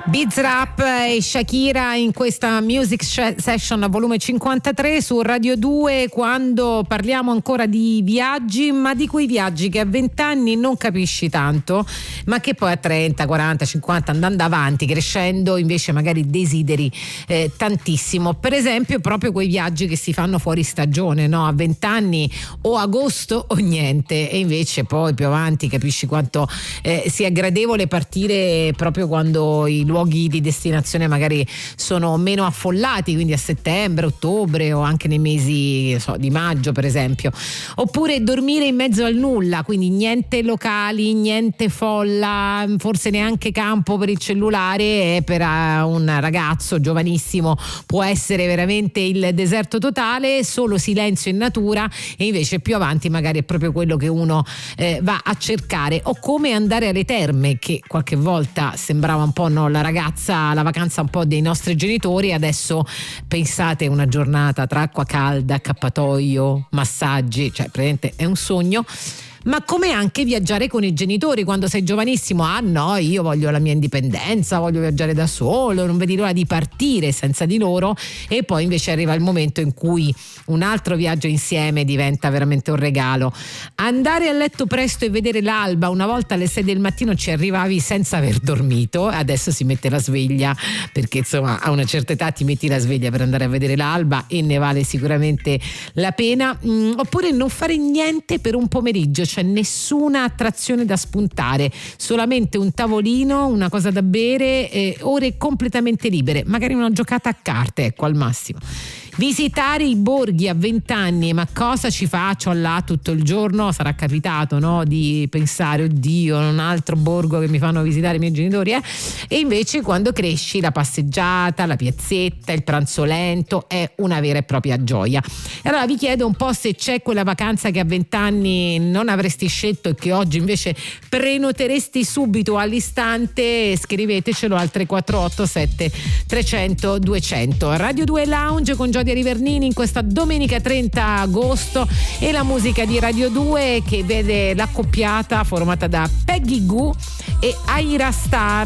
Bizarrap e Shakira in questa Music Session volume 53 su Radio 2, quando parliamo ancora di viaggi, ma di quei viaggi che a 20 anni non capisci tanto, ma che poi a 30, 40, 50 andando avanti, crescendo, invece magari desideri tantissimo. Per esempio proprio quei viaggi che si fanno fuori stagione, no? A 20 anni o agosto o niente, e invece poi più avanti capisci quanto sia gradevole partire proprio quando i luoghi di destinazione magari sono meno affollati, quindi a settembre, ottobre o anche nei mesi di maggio per esempio. Oppure dormire in mezzo al nulla, quindi niente locali, niente folla, forse neanche campo per il cellulare, e per un ragazzo giovanissimo può essere veramente il deserto totale, solo silenzio in natura, e invece più avanti magari è proprio quello che uno va a cercare. O come andare alle terme, che qualche volta sembrava un po' la ragazza, la vacanza un po' dei nostri genitori. Adesso pensate, una giornata tra acqua calda, accappatoio, massaggi, cioè praticamente è un sogno. Ma come anche viaggiare con i genitori quando sei giovanissimo. Ah no, io voglio la mia indipendenza, voglio viaggiare da solo, non vedi l'ora di partire senza di loro. E poi invece arriva il momento in cui un altro viaggio insieme diventa veramente un regalo. Andare a letto presto e vedere l'alba. Una volta alle 6 del mattino ci arrivavi senza aver dormito, adesso si mette la sveglia, perché insomma a una certa età ti metti la sveglia per andare a vedere l'alba, e ne vale sicuramente la pena. Oppure non fare niente per un pomeriggio, c'è nessuna attrazione da spuntare, solamente un tavolino, una cosa da bere, ore completamente libere, magari una giocata a carte, ecco, al massimo. Visitare i borghi a 20 anni, ma cosa ci faccio là tutto il giorno? Sarà capitato, no? Di pensare, oddio, un altro borgo che mi fanno visitare i miei genitori, E invece quando cresci la passeggiata, la piazzetta, il pranzo lento è una vera e propria gioia. E allora vi chiedo un po' se c'è quella vacanza che a 20 anni non avresti scelto e che oggi invece prenoteresti subito all'istante. Scrivetecelo al 3487 300 200. Radio 2 Lounge con Gioia Rivernini in questa domenica 30 agosto, e la musica di Radio 2 che vede l'accoppiata formata da Peggy Gou e Aira Star